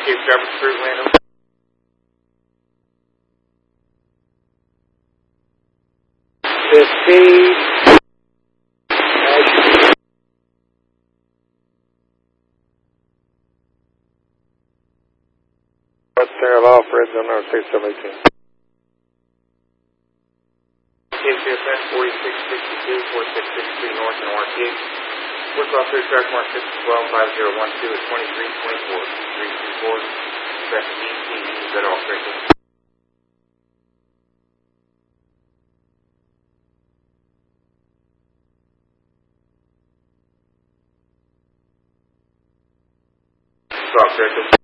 Cape Traverse Fruit Land. 15. What's there off red zone number 6718? KCSN 4662, 4663 north and North Gate. What's off through track mark 612-5012 at 2324, 324, second ETE, that all frequency. Stop frequency.